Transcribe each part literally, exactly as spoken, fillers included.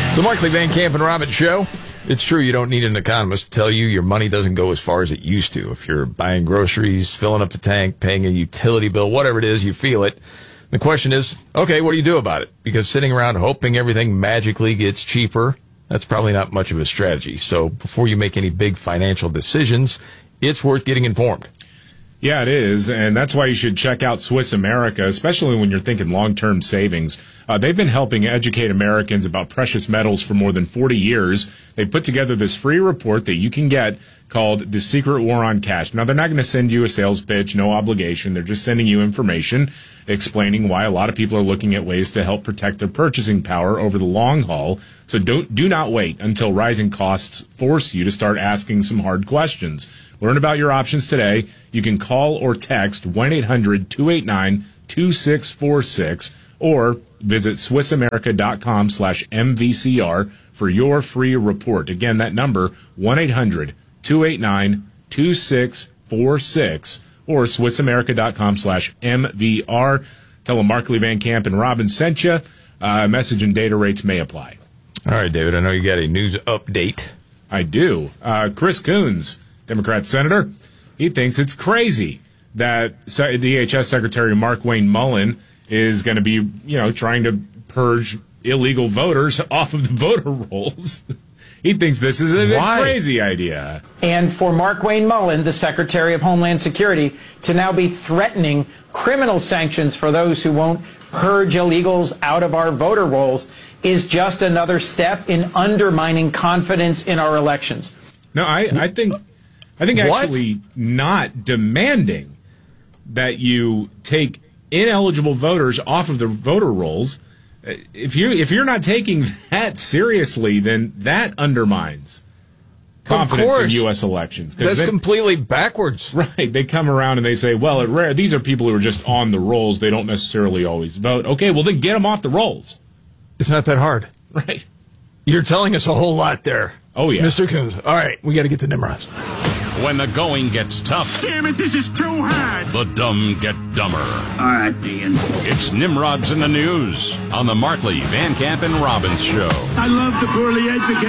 The Markley, Van Camp, and Robbins Show. It's true you don't need an economist to tell you your money doesn't go as far as it used to. If you're buying groceries, filling up the tank, paying a utility bill, whatever it is, you feel it. The question is, okay, what do you do about it? Because sitting around hoping everything magically gets cheaper, that's probably not much of a strategy. So before you make any big financial decisions, it's worth getting informed. Yeah, it is, and that's why you should check out Swiss America, especially when you're thinking long-term savings. Uh, they've been helping educate Americans about precious metals for more than forty years. They put together this free report that you can get called The Secret War on Cash. Now, they're not going to send you a sales pitch, no obligation. They're just sending you information explaining why a lot of people are looking at ways to help protect their purchasing power over the long haul. So don't, do not wait until rising costs force you to start asking some hard questions. Learn about your options today. You can call or text one eight hundred two eight nine two six four six or visit swissamerica.com slash MVCR for your free report. Again, that number, one eight hundred two eight nine two six four six or swissamerica.com slash MVR. Tell them Markley, Van Camp, and Robbins sent you. Uh, message and data rates may apply. All right, David, I know you got a news update. I do. Uh, Chris Coons, Democrat senator, he thinks it's crazy that D H S Secretary Markwayne Mullin is going to be, you know, trying to purge illegal voters off of the voter rolls. He thinks this is a Why? crazy idea. And for Markwayne Mullin, the Secretary of Homeland Security, to now be threatening criminal sanctions for those who won't purge illegals out of our voter rolls is just another step in undermining confidence in our elections. No, I, I think I think What? actually not demanding that you take ineligible voters off of the voter rolls. If you if you're not taking that seriously, then that undermines confidence in U S elections. That's then, completely backwards. right. They come around and they say, well, at rare, these are people who are just on the rolls. They don't necessarily always vote. Okay, well, then get them off the rolls. It's not that hard. Right. You're telling us a whole lot there. Oh, yeah. Mister Coons. All right, we got to get to Nimrods. When the going gets tough, Damn it, this is too hard. the dumb get dumber. All right, Dean. It's Nimrods in the News on the Markley, Van Camp, and Robbins Show. I love the poorly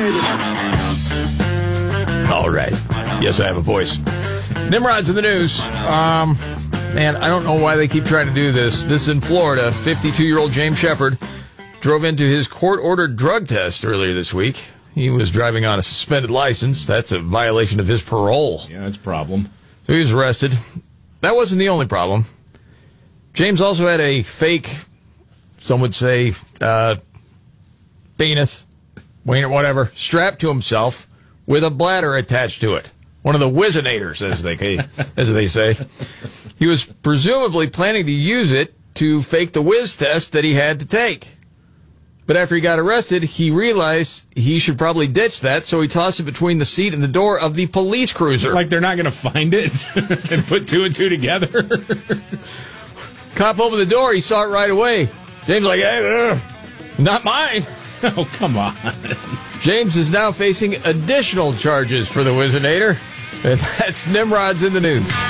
educated. All right. Yes, I have a voice. Nimrod's in the news. Um, man, I don't know why they keep trying to do this. This is in Florida. fifty-two-year-old James Shepard drove into his court-ordered drug test earlier this week. He was driving on a suspended license. That's a violation of his parole. Yeah, that's a problem. So he was arrested. That wasn't the only problem. James also had a fake, some would say, uh, penis, wiener, whatever, strapped to himself with a bladder attached to it. One of the Whizinators, as they, as they say. He was presumably planning to use it to fake the whiz test that he had to take. But after he got arrested, he realized he should probably ditch that, so he tossed it between the seat and the door of the police cruiser. Like they're not going to find it and put two and two together. Cop opened the door, he saw it right away. James like, hey, uh, not mine. Oh, come on. James is now facing additional charges for the Whizinator. And that's Nimrod's in the News.